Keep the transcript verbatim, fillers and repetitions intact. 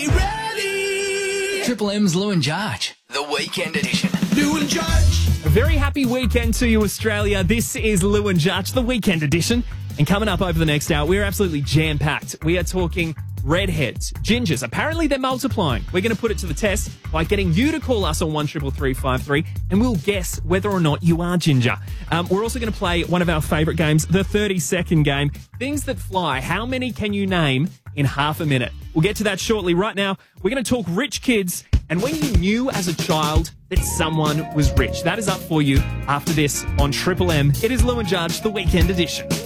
Ready? Triple M's Lou and Judge, the weekend edition. Lou and Judge. A very happy weekend to you, Australia. This is Lou and Judge, the weekend edition. And coming up over the next hour, we're absolutely jam-packed. We are talking redheads, gingers. Apparently they're multiplying. We're going to put it to the test by getting you to call us on one triple three five three, and we'll guess whether or not you are ginger. Um, we're also going to play one of our favourite games, the thirty-second game. Things that fly. How many can you name in half a minute? We'll get to that shortly. Right now, we're going to talk rich kids and when you knew as a child that someone was rich. That is up for you after this on Triple M. It is Lou and Judge, the weekend edition.